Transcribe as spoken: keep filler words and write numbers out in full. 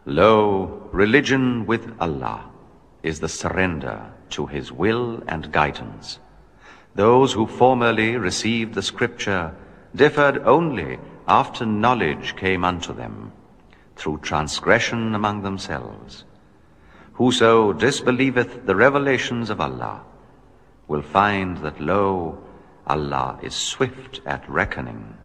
Lo, religion with Allah is the surrender to His will and guidance. Those who formerly received the scripture differed only after knowledge came unto them, through transgression among themselves. Whoso disbelieveth the revelations of Allah will find that, lo, Allah is swift at reckoning.